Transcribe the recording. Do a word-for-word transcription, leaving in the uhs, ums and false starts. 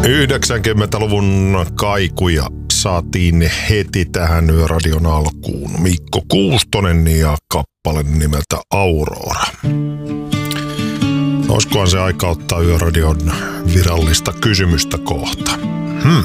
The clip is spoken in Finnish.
yhdeksänkymmentäluvun kaikuja saatiin heti tähän Yöradion alkuun. Mikko Kuustonen ja kappale nimeltä Aurora. Olisikohan se aika ottaa Yöradion virallista kysymystä kohta?